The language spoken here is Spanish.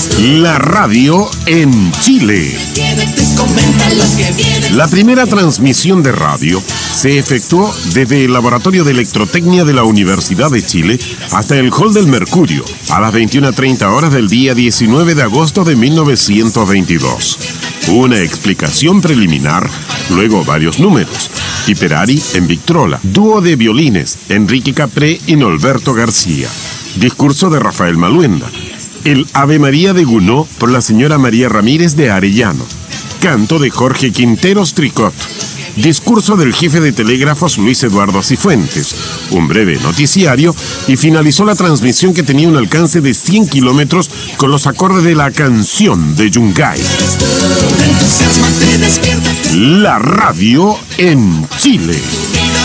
La radio en Chile. La primera transmisión de radio se efectuó desde el Laboratorio de Electrotecnia de la Universidad de Chile hasta el Hall del Mercurio a las 21:30 horas del día 19 de agosto de 1922. Una explicación preliminar, luego varios números. Tipperary en Victrola, dúo de violines, Enrique Capré y Norberto García. Discurso de Rafael Maluenda. El Ave María de Gounod por la señora María Ramírez de Arellano. Canto de Jorge Quinteros Tricot. Discurso del jefe de telégrafos Luis Eduardo Cifuentes. Un breve noticiario y finalizó la transmisión, que tenía un alcance de 100 kilómetros con los acordes de la canción de Yungay. La radio en Chile.